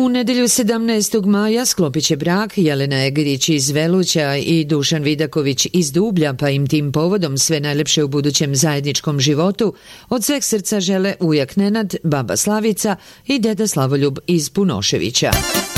U nedelju 17. maja sklopit će brak Jelena Egerić iz Veluća i Dušan Vidaković iz Dublja, pa im tim povodom sve najlepše u budućem zajedničkom životu od sveg srca žele ujak Nenad, baba Slavica i deda Slavoljub iz Punoševića.